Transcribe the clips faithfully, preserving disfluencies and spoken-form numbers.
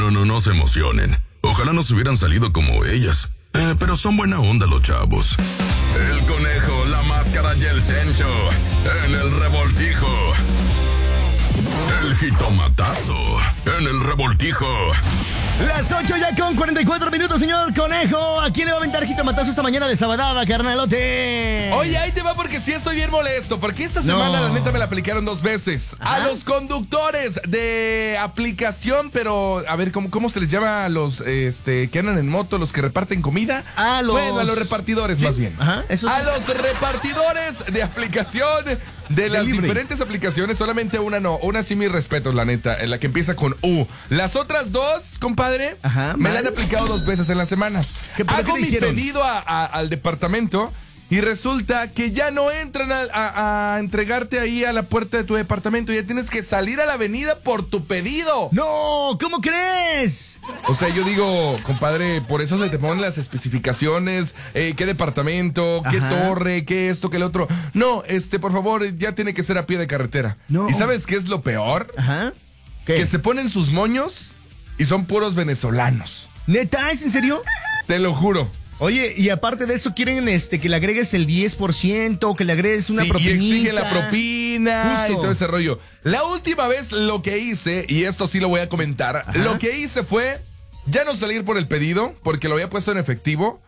no, no, no se emocionen. Ojalá nos hubieran salido como ellas. Eh, pero son buena onda los chavos. El conejo, la máscara y el cencho. En el revoltijo. El jitomatazo. En el revoltijo. Las ocho ya con cuarenta y cuatro minutos, señor Conejo. ¿A quién le va a aventar jitomatazo esta mañana de sabadaba, carnalote? Oye, ahí te va porque sí estoy bien molesto. Porque esta semana, no. la neta, me la aplicaron dos veces. ¿Ah? A los conductores de aplicación, pero, a ver, ¿cómo, cómo se les llama a los este, que andan en moto, los que reparten comida? A los... Bueno, a los repartidores, ¿sí? Más bien. Ajá, eso a sí. los repartidores de aplicación, de las Delivery. Diferentes aplicaciones, solamente una no. Una sí, mis respetos, la neta, en la que empieza con U. Las otras dos, compadre, Ajá, me la han aplicado dos veces en la semana. ¿Qué, Hago ¿qué mi hicieron? pedido a, a, al departamento y resulta que ya no entran a, a, a entregarte ahí a la puerta de tu departamento. Ya tienes que salir a la avenida por tu pedido. ¡No! ¿Cómo crees? O sea, yo digo, compadre, por eso se te ponen las especificaciones, eh, qué departamento, qué Ajá. torre, qué esto, qué el otro. No, este, por favor, ya tiene que ser a pie de carretera. No. ¿Y sabes qué es lo peor? Ajá. ¿Qué? Que se ponen sus moños y son puros venezolanos. ¿Neta? ¿Es en serio? Te lo juro. Oye, y aparte de eso, quieren este que le agregues el diez por ciento, que le agregues una sí, propinita. Y exigen la propina Justo. y todo ese rollo. La última vez lo que hice, y esto sí lo voy a comentar, Ajá. lo que hice fue ya no salir por el pedido, porque lo había puesto en efectivo,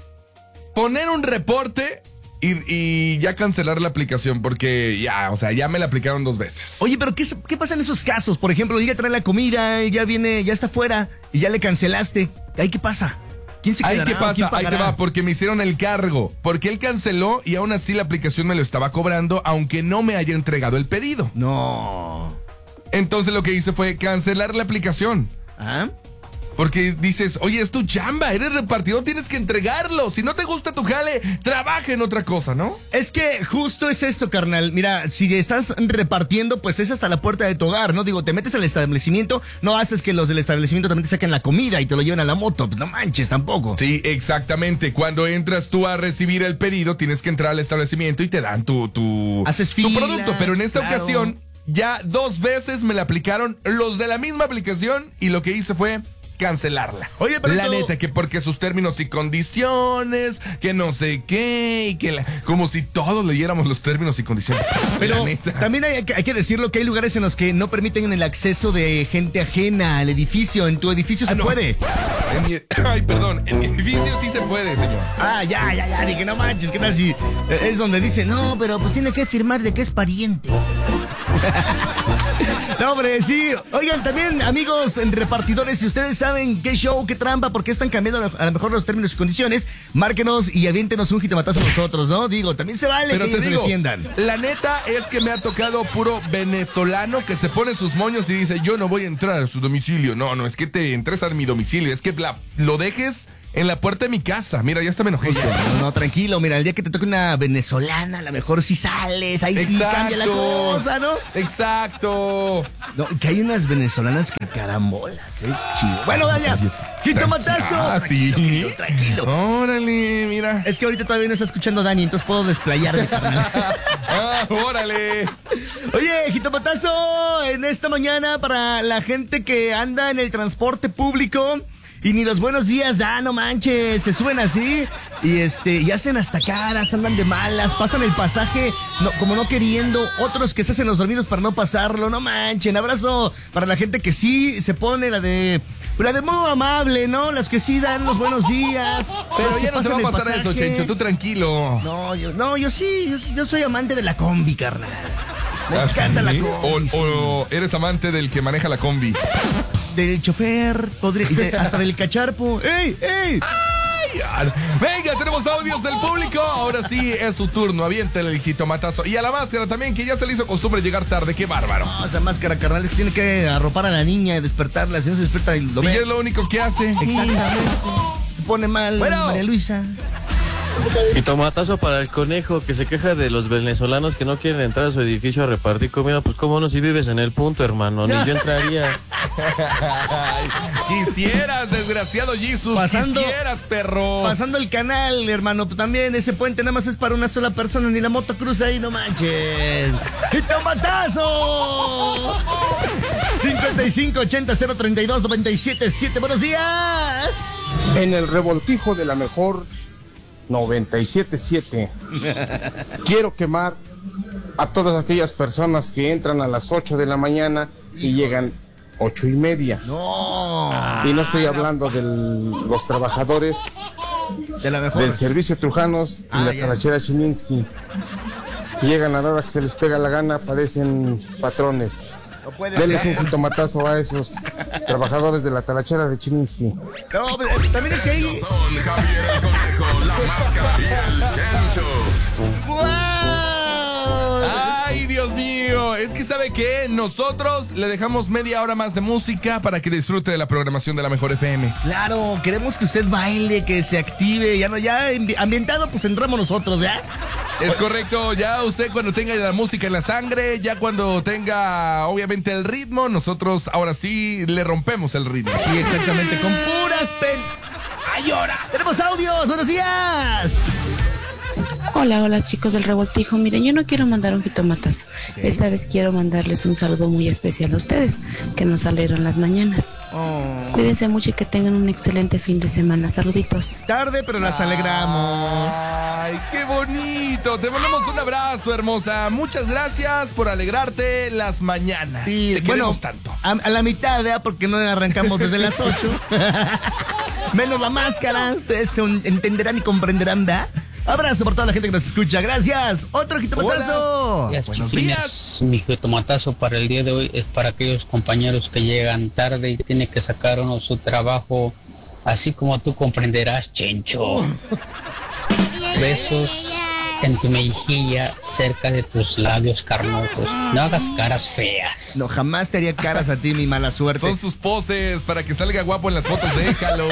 poner un reporte y, y ya cancelar la aplicación, porque ya, o sea, ya me la aplicaron dos veces. Oye, pero ¿qué, qué pasa en esos casos? Por ejemplo, llega a traer la comida, ya viene, ya está fuera y ya le cancelaste. ¿Ahí qué pasa? ¿Quién se quedará? Ahí qué pasa, ahí te va, porque me hicieron el cargo, porque él canceló y aún así la aplicación me lo estaba cobrando, aunque no me haya entregado el pedido. No. Entonces lo que hice fue cancelar la aplicación. ¿Ah? Porque dices, oye, es tu chamba, eres repartidor, tienes que entregarlo. Si no te gusta tu jale, trabaja en otra cosa, ¿no? Es que justo es esto, carnal. Mira, si estás repartiendo, pues es hasta la puerta de tu hogar, ¿no? Digo, te metes al establecimiento, no haces que los del establecimiento también te saquen la comida y te lo lleven a la moto. Pues no manches tampoco. Sí, exactamente. Cuando entras tú a recibir el pedido, tienes que entrar al establecimiento y te dan tu, tu, Haces fila, tu producto. Pero en esta claro. ocasión, ya dos veces me la aplicaron los de la misma aplicación y lo que hice fue cancelarla. Oye, pero la tú... neta, que porque sus términos y condiciones, que no sé qué, y que la... como si todos leyéramos los términos y condiciones. Pero también hay, hay que decirlo que hay lugares en los que no permiten el acceso de gente ajena al edificio. En tu edificio ah, se no. puede. En mi... Ay, perdón, en mi edificio sí se puede, señor. Ah, ya, ya, ya, dije, no manches, ¿qué tal si es donde dice, no, pero pues tiene que firmar de que es pariente? No, hombre, sí. Oigan, también, amigos repartidores, si ustedes saben qué show, qué trampa, por qué están cambiando a lo mejor los términos y condiciones, márquenos y aviéntenos un jitomatazo a nosotros, ¿no? Digo, también se vale Pero que ellos digo, se defiendan. La neta es que me ha tocado puro venezolano que se pone sus moños y dice, yo no voy a entrar a su domicilio. No, no, es que te entres a mi domicilio, es que la, lo dejes en la puerta de mi casa. Mira, ya está me enojé. No, no, tranquilo. Mira, el día que te toque una venezolana, a lo mejor sí sales. Ahí Exacto. sí cambia la cosa, ¿no? Exacto. No, que hay unas venezolanas que carambolas, ¿eh? Chido. Bueno, vaya. Jitomatazo. Ah, tranquilo, sí. querido, tranquilo. Órale, mira. Es que ahorita todavía no está escuchando Dani, entonces puedo desplayarme, carnal. Ah, órale. Oye, jitomatazo en esta mañana para la gente que anda en el transporte público. Y ni los buenos días da, no manches, se suben así y este y hacen hasta caras, andan de malas, pasan el pasaje no, como no queriendo, otros que se hacen los dormidos para no pasarlo, no manchen. Abrazo para la gente que sí se pone la de la de modo amable, ¿no? Las que sí dan los buenos días. Pero ya no te va a pasar eso, Chencho, tú tranquilo. No, yo, no, yo sí, yo, yo soy amante de la combi, carnal. Me ¿Ah, encanta sí? la combi. O, sí. o eres amante del que maneja la combi. Del chofer, podría, de, hasta del cacharpo. ¡Ey, ey! Ay, venga, tenemos audios del público. Ahora sí es su turno. Aviéntale el jitomatazo. Y a la máscara también, que ya se le hizo costumbre llegar tarde. ¡Qué bárbaro! No, esa máscara, carnal, es que tiene que arropar a la niña y despertarla. Si no se despierta, lo y ve. es lo único que hace. Exactamente. Se pone mal, bueno. María Luisa. Y tomatazo para el conejo que se queja de los venezolanos que no quieren entrar a su edificio a repartir comida. Pues cómo no, si vives en el punto, hermano, ni yo entraría. Quisieras, desgraciado Jesus, Pasando- quisieras, perro. Pasando el canal, hermano, también ese puente nada más es para una sola persona, ni la moto cruza ahí, no manches. ¡Y tomatazo! cincuenta y cinco ochenta cero treinta y dos noventa y siete siete. Buenos días. En el revoltijo de la mejor noventa y siete siete. Quiero quemar a todas aquellas personas que entran a las ocho de la mañana y llegan ocho y media. No. Y no estoy hablando de los trabajadores De la mejor. del servicio Trujanos y Ah, la ya. talachera Chininsky. Llegan a la hora que se les pega la gana, parecen patrones. No puede Denles ser. un jitomatazo a esos trabajadores de la talachera de Chininsky. No, pero, eh, también es que ahí. Son Javier el Conejo, la Máscara y el Cencho. ¡Wow! Ay, Dios mío. Es que ¿sabe qué? Nosotros le dejamos media hora más de música para que disfrute de la programación de la Mejor F M. Claro, queremos que usted baile, que se active. Ya no, ya ambi- ambientado, pues entramos nosotros, ¿ya? Es correcto, ya usted cuando tenga la música en la sangre, ya cuando tenga obviamente el ritmo, nosotros ahora sí le rompemos el ritmo. Sí, exactamente, con puras pen. ¡Ay, ahora! ¡Tenemos audios! ¡Buenos días! Hola, hola chicos del revoltijo. Miren, yo no quiero mandar un jitomatazo. Esta vez quiero mandarles un saludo muy especial a ustedes, que nos alegran las mañanas. Oh. Cuídense mucho y que tengan un excelente fin de semana. Saluditos. Tarde, pero las alegramos. Ay, qué bonito. Te mandamos un abrazo, hermosa. Muchas gracias por alegrarte las mañanas. Sí, Te bueno, queremos tanto. A, a la mitad, ¿eh? Porque no arrancamos desde las ocho. Menos la máscara. Ustedes se entenderán y comprenderán, ¿verdad? Abrazo por toda la gente que nos escucha. Gracias. Otro jitomatazo. Días, Buenos chiquines. días. Mi jitomatazo para el día de hoy es para aquellos compañeros que llegan tarde y tienen que sacar uno su trabajo, así como tú comprenderás, Chencho. Besos en tu mejilla, cerca de tus labios carnosos. No hagas caras feas. No, jamás te haría caras a ti, mi mala suerte. Son sus poses para que salga guapo en las fotos, déjalo.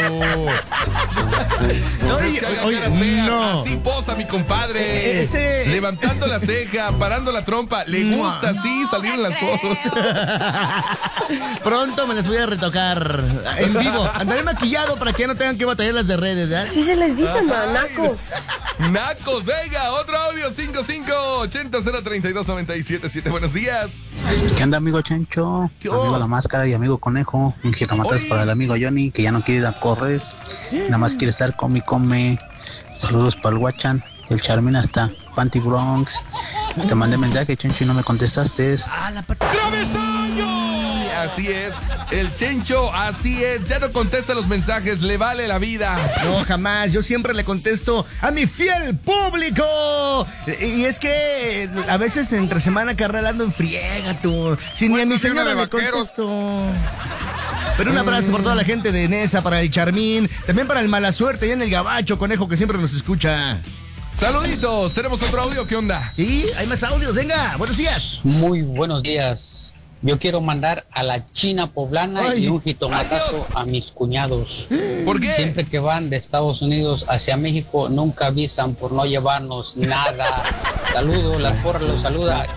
No Oye, es que haga oye, caras feas. no. Así posa mi compadre. Eh, ese- Levantando la ceja, parando la trompa. Le gusta así salir en las fotos. Pronto me las voy a retocar en vivo. Andaré maquillado para que ya no tengan que batallar las de redes, ¿verdad? Sí se les dice, manacos. Nacos, venga, otro audio cinco cinco ochenta cero treinta y dos noventa y siete siete. Buenos días. ¿Qué onda, amigo Chencho? ¿Qué Amigo hubo? La Máscara y amigo Conejo. Un jitomatazo Oye. para el amigo Johnny, que ya no quiere ir a correr. Nada más quiere estar come y come. Saludos para el Guachan, del Charmin hasta Panty Bronx. Te mandé mensaje, Chencho, y no me contestaste. Ah, la pata. Así es, el Chencho, así es, ya no contesta los mensajes, le vale la vida. No, jamás. Yo siempre le contesto a mi fiel público. Y es que a veces entre semana, carnal, ando en friega, tú. Si ni a mi señora le contesto. Pero un abrazo por toda la gente de Nesa, para el Charmín, también para el Mala Suerte, y en el Gabacho, Conejo, que siempre nos escucha. Saluditos, tenemos otro audio, ¿qué onda? Sí, hay más audios, venga, buenos días. Muy buenos días. Yo quiero mandar a la China poblana Ay. y un jitomatazo a mis cuñados. ¿Por qué? Siempre que van de Estados Unidos hacia México, nunca avisan por no llevarnos nada. Saludos, la porra los saluda.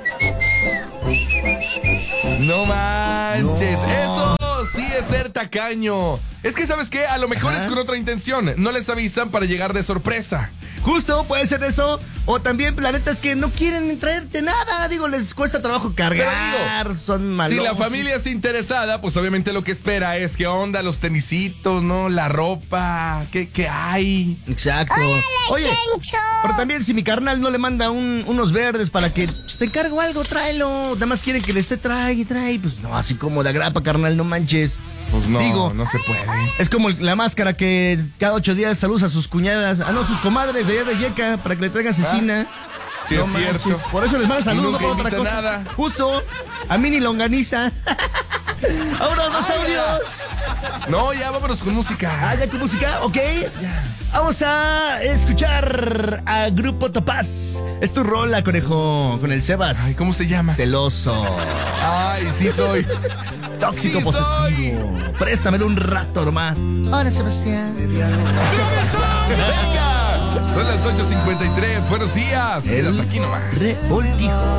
No manches, No. eso sí es ser tacaño. Es que, ¿sabes qué? A lo mejor Ajá. es con otra intención. No les avisan para llegar de sorpresa. Justo, puede ser eso. O también planetas que no quieren traerte nada. Digo, les cuesta trabajo cargar. Pero son malos. Si la familia es interesada, pues obviamente lo que espera es que onda, los tenisitos, ¿no? La ropa, ¿qué, qué hay? Exacto. Oye, pero también si mi carnal no le manda un- unos verdes para que pues, te encargo algo, tráelo. Nada más quieren que le esté trae y trae. Pues no, así como de agrapa, carnal, no manches. Pues no, Digo, no se puede. Es como el- la máscara que cada ocho días saluda a sus cuñadas, ah no, sus comadres de allá de Yeca para que le traigan cecina. Sí, No es manches, cierto. por eso les manda Y saludos, no nunca por otra invita cosa. nada. Justo, a Mini Longaniza. Ahora dos Ay, audios. No, ya vámonos con música. Ah, ya con música, ok. Vamos a escuchar a Grupo Topaz. Es tu rola, conejo, con el Sebas. Ay, ¿cómo se llama? Celoso. Ay, sí soy. Tóxico Sí posesivo. Préstamelo un rato nomás. Hola, Sebastián. Venga, Son las ocho cincuenta y tres. Buenos días. El Hasta aquí nomás. Revoltijo.